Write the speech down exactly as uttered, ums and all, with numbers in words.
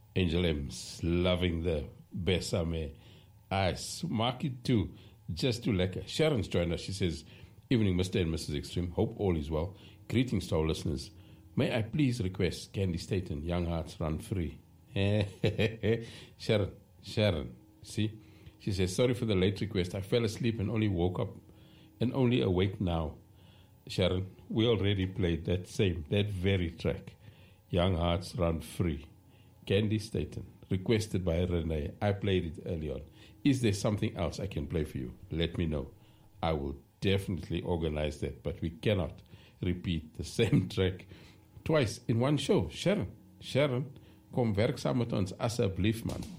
Angel M's loving the Besame. I mark it too, just to lekker. Sharon's joined us. She says, evening, Mister and Missus Extreme. Hope all is well. Greetings to our listeners. May I please request Candy Staten, Young Hearts Run Free. Sharon, Sharon, see? She says, sorry for the late request. I fell asleep and only woke up and only awake now. Sharon, we already played that same, that very track. Young Hearts Run Free. Candy Staten, requested by Renee. I played it early on. Is there something else I can play for you? Let me know. I will definitely organize that, but we cannot repeat the same track twice in one show. Sharon, Sharon, kom werk saam met ons asseblief man.